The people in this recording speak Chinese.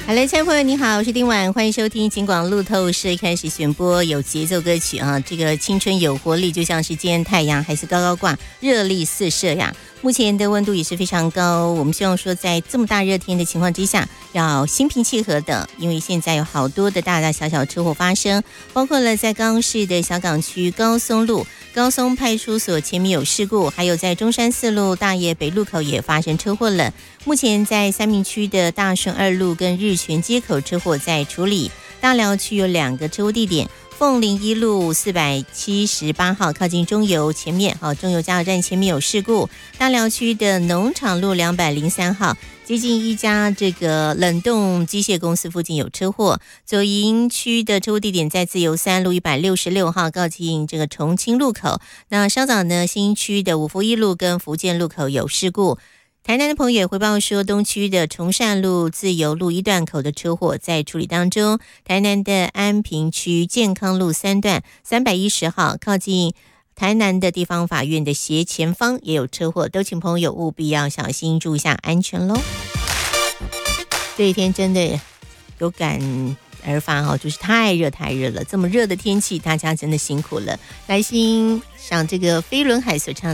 好嘞，亲爱的朋友你好，我是丁婉，欢迎收听警广路透社，开始选播有节奏歌曲啊，这个青春有活力，就像是今天太阳还是高高挂，热力四射呀。目前的温度也是非常高，我们希望说在这么大热天的情况之下，要心平气和的，因为现在有好多的大大小小车祸发生，包括了在高雄市的小港区高松路高松派出所前面有事故，还有在中山四路大业北路口也发生车祸了。目前在三民区的大顺二路跟日全街口车祸在处理，大寮区有2个车祸地点，凤林一路478号靠近中油前面，中油加油站前面有事故，大寮区的农场路203号接近一家这个冷冻机械公司附近有车祸，左营区的车祸地点在自由3路166号靠近这个重庆路口。那稍早呢，新区的五福一路跟福建路口有事故。台南的朋友也回报说，东区的崇善路自由路1段口的车祸在处理当中，台南的安平区健康路3段310号靠近台南的地方法院的斜前方也有车祸，都请朋友务必要小心，注意一下安全咯。这一天真的有感而发就是太热了，这么热的天气大家真的辛苦了。来欣赏这个飞轮海所唱